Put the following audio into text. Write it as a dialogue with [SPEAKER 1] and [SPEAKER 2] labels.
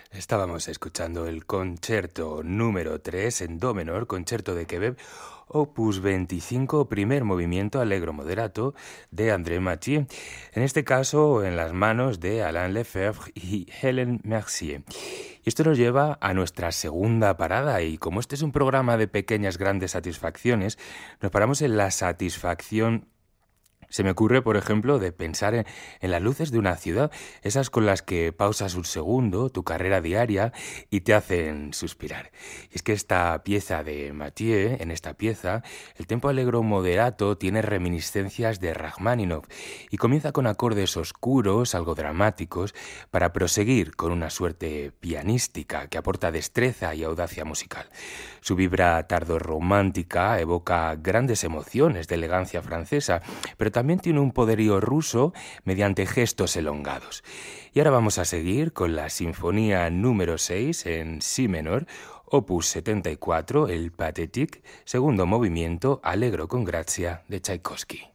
[SPEAKER 1] Estábamos escuchando el concierto número 3 en do menor, concierto de Quebec, opus 25, primer movimiento allegro moderato de André Mathieu, en este caso en las manos de Alain Lefebvre y Hélène Mercier. Y esto nos lleva a nuestra segunda parada, y como este es un programa de pequeñas grandes satisfacciones, nos paramos en la satisfacción. Se me ocurre, por ejemplo, de pensar en las luces de una ciudad, esas con las que pausas un segundo, tu carrera diaria, y te hacen suspirar. Y es que esta pieza de Mathieu, en esta pieza, el tempo allegro moderato tiene reminiscencias de Rachmaninoff y comienza con acordes oscuros, algo dramáticos, para proseguir con una suerte pianística que aporta destreza y audacia musical. Su vibra tardorromántica evoca grandes emociones de elegancia francesa, pero también tiene un poderío ruso mediante gestos elongados. Y ahora vamos a seguir con la Sinfonía número 6 en si menor, opus 74, el Pathétique, segundo movimiento, allegro con gracia de Tchaikovsky.